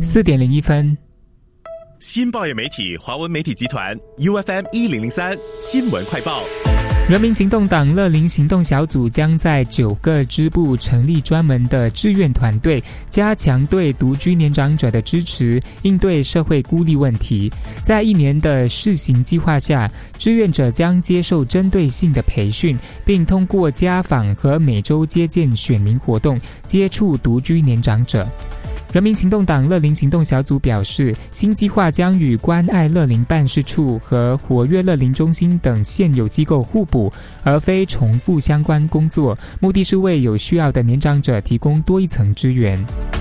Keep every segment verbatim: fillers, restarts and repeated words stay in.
四点零一分。 新报业媒体华文媒体集团 U F M 一零零三新闻快报。 人民行动党乐龄行动小组将在九个支部成立专门的志愿团队，加强对独居年长者的支持，应对社会孤立问题。在一年的试行计划下，志愿者将接受针对性的培训，并通过家访和每周接见选民活动，接触独居年长者。人民行动党乐龄行动小组表示，新计划将与关爱乐龄办事处和活跃乐龄中心等现有机构互补，而非重复相关工作，目的是为有需要的年长者提供多一层支援。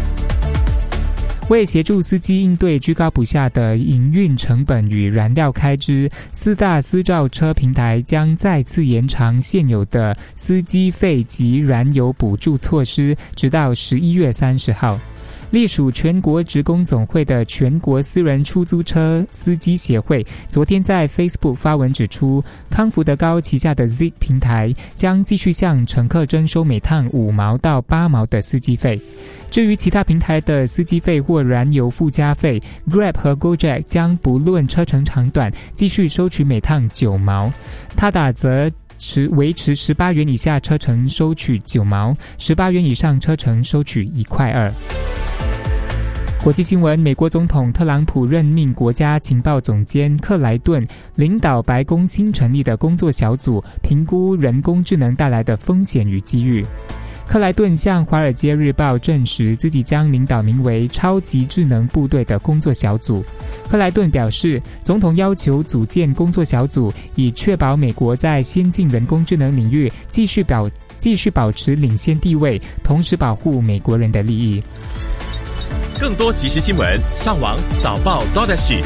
为协助司机应对居高不下的营运成本与燃料开支，四大私造车平台将再次延长现有的司机费及燃油补助措施，直到十一月三十号。隶属全国职工总会的全国私人出租车司机协会昨天在 Facebook 发文指出，康福德高旗下的 Zip 平台将继续向乘客征收每趟五毛到八毛的司机费。至于其他平台的司机费或燃油附加费， Grab 和 Gojek 将不论车程长短继续收取每趟九毛，他打则持维持十八元以下车程收取九毛，十八元以上车程收取一块二。国际新闻，美国总统特朗普任命国家情报总监克莱顿领导白宫新成立的工作小组，评估人工智能带来的风险与机遇。克莱顿向《华尔街日报》证实，自己将领导名为超级智能部队的工作小组。克莱顿表示，总统要求组建工作小组，以确保美国在先进人工智能领域继续保继续保持领先地位，同时保护美国人的利益。 更多即时新闻，上网早报 .sg。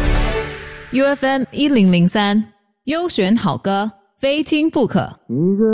U F M 一零零三优选好歌，非听不可。